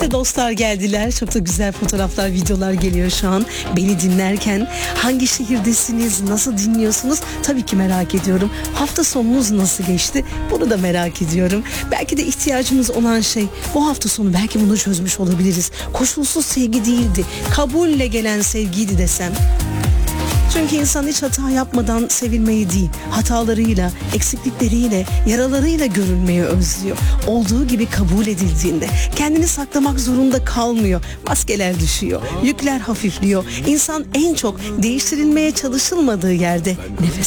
İşte dostlar geldiler. Çok da güzel fotoğraflar, videolar geliyor şu an. Beni dinlerken hangi şehirdesiniz, nasıl dinliyorsunuz? Tabii ki merak ediyorum. Hafta sonunuz nasıl geçti? Bunu da merak ediyorum. Belki de ihtiyacımız olan şey bu hafta sonu, belki bunu çözmüş olabiliriz. Koşulsuz sevgi değildi. Kabulle gelen sevgiydi desem. Çünkü insan hiç hata yapmadan sevilmeyi değil, hatalarıyla, eksiklikleriyle, yaralarıyla görülmeyi özlüyor. Olduğu gibi kabul edildiğinde kendini saklamak zorunda kalmıyor. Maskeler düşüyor, yükler hafifliyor. İnsan en çok değiştirilmeye çalışılmadığı yerde nefes